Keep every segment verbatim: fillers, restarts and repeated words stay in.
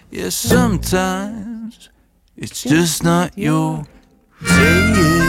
Yeah, sometimes it's just not your day.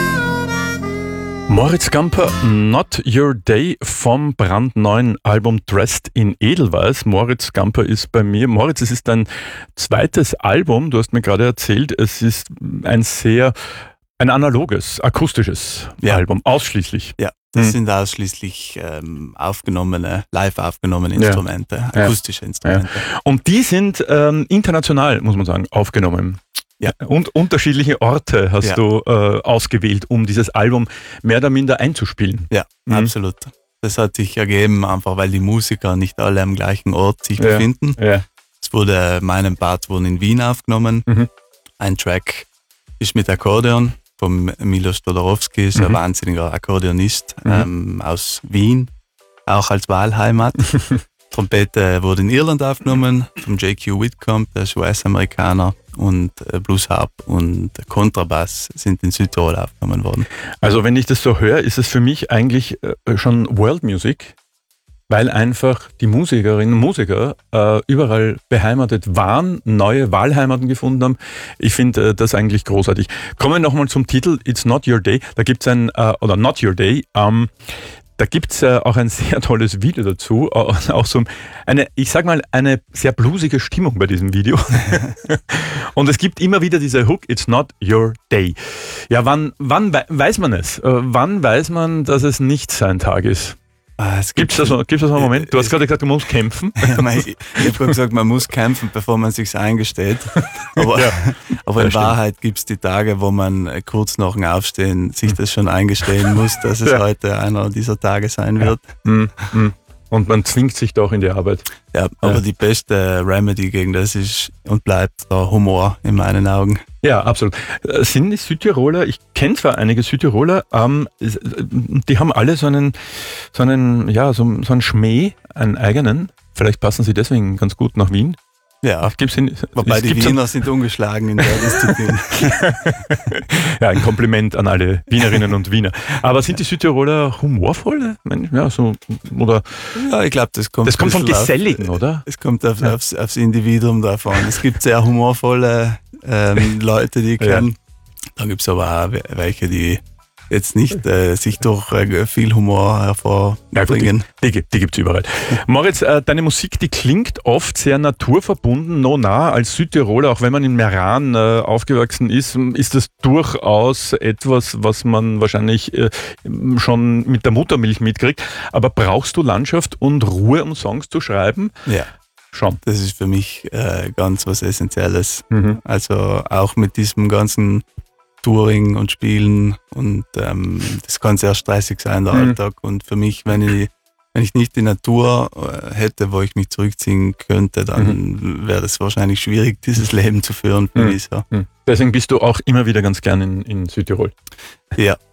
Moritz Gamper, Not Your Day vom brandneuen Album Dressed in Edelweiß. Moritz Gamper ist bei mir. Moritz, es ist dein zweites Album. Du hast mir gerade erzählt, es ist ein sehr, ein analoges, akustisches ja. Album, ausschließlich. Ja, das hm. sind ausschließlich ähm, aufgenommene, live aufgenommene Instrumente, ja. akustische Instrumente. Ja. Und die sind ähm, international, muss man sagen, aufgenommen. Ja. Und unterschiedliche Orte hast ja. du äh, ausgewählt, um dieses Album mehr oder minder einzuspielen. Ja, mhm. absolut. Das hat sich ergeben, einfach weil die Musiker nicht alle am gleichen Ort sich ja. befinden. Ja. Es wurde, meinem Part wurden in Wien aufgenommen. Mhm. Ein Track ist mit Akkordeon vom Milos Todorowski, ist mhm. ein wahnsinniger Akkordeonist mhm. ähm, aus Wien, auch als Wahlheimat. Trompete wurde in Irland aufgenommen, vom J Q Whitcomb, der ist U S-Amerikaner, und Blues Harp und Kontrabass sind in Südtirol aufgenommen worden. Also wenn ich das so höre, ist es für mich eigentlich schon World Music, weil einfach die Musikerinnen und Musiker äh, überall beheimatet waren, neue Wahlheimaten gefunden haben. Ich finde äh, das eigentlich großartig. Kommen wir nochmal zum Titel It's Not Your Day. Da gibt es ein, äh, oder Not Your Day, ähm, da gibt es äh, auch ein sehr tolles Video dazu, auch, auch so eine, ich sag mal, eine sehr bluesige Stimmung bei diesem Video. Und es gibt immer wieder diese Hook, It's Not Your Day. Ja, wann, wann we- weiß man es? Äh, wann weiß man, dass es nicht sein Tag ist? Gibt es da so, gibt's da so einen Moment? Du hast gerade gesagt, du musst kämpfen. Ja, mein, ich ich habe gerade gesagt, man muss kämpfen, bevor man sich eingesteht. Aber, ja, aber in Wahrheit gibt es die Tage, wo man kurz nach dem Aufstehen sich das schon eingestehen muss, dass es ja. heute einer dieser Tage sein wird. Ja. Mm, mm. Und man zwingt sich doch in die Arbeit. Ja, aber ja. die beste Remedy gegen das ist und bleibt der Humor in meinen Augen. Ja, absolut. Sind die Südtiroler, ich kenne zwar einige Südtiroler, ähm, die haben alle so einen, so einen, ja, so, so einen Schmäh, einen eigenen. Vielleicht passen sie deswegen ganz gut nach Wien. Ja, gibt's in, wobei es die Wiener sind ungeschlagen in der Disziplin. Ja, ein Kompliment an alle Wienerinnen und Wiener. Aber sind die Südtiroler humorvoll? Ja, so, oder? Ja, ich glaube, das kommt, das kommt vom Geselligen, auf, oder? Es kommt auf, ja. aufs, aufs Individuum davon. Es gibt sehr humorvolle ähm, Leute, die ich kenne. Ja. Dann gibt es aber auch welche, die jetzt nicht äh, sich durch äh, viel Humor hervorbringen. Ja, die die, die gibt es überall. Moritz, äh, deine Musik, die klingt oft sehr naturverbunden, no nah als Südtiroler, auch wenn man in Meran äh, aufgewachsen ist, ist das durchaus etwas, was man wahrscheinlich äh, schon mit der Muttermilch mitkriegt. Aber brauchst du Landschaft und Ruhe, um Songs zu schreiben? Ja. Schon. Das ist für mich äh, ganz was Essentielles. Mhm. Also auch mit diesem ganzen Touring und Spielen und ähm, das kann sehr stressig sein, der mhm. Alltag. Und für mich, wenn ich, wenn ich nicht die Natur äh, hätte, wo ich mich zurückziehen könnte, dann mhm. wäre es wahrscheinlich schwierig, dieses Leben zu führen für mhm. mich. So. Mhm. Deswegen bist du auch immer wieder ganz gern in, in Südtirol. Ja,